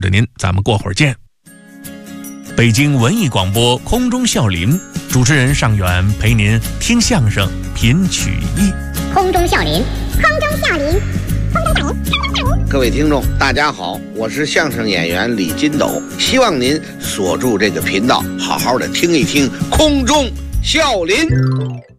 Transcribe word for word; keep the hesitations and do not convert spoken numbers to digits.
着您，咱们过会儿见。北京文艺广播空中笑林，主持人尚远陪您听相声品曲艺。 空中笑林，空中笑林，空中笑林。 各位听众大家好，我是相声演员李金斗，希望您锁住这个频道，好好的听一听空中笑林。